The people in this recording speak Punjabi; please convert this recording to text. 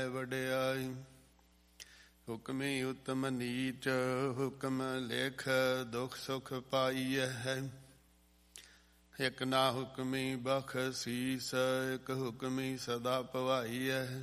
ਵਡਿਆਈ। ਹੁਕਮੀ ਉਤਮ ਨੀਚ ਹੁਕਮ ਲੇਖ ਦੁਖ ਸੁਖ ਪਾਈਐ। ਇਕ ਨਾ ਹੁਕਮੀ ਬਖਸ਼ੀਸ ਇਕ ਹੁਕਮੀ ਸਦਾ ਭਵਾਈਐ।